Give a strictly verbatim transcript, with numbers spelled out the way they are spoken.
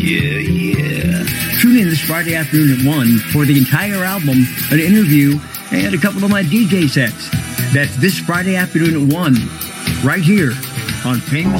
Yeah, yeah. Tune in this Friday afternoon at one for the entire album, an interview, and a couple of my D J sets. That's this Friday afternoon at one, right here on Famous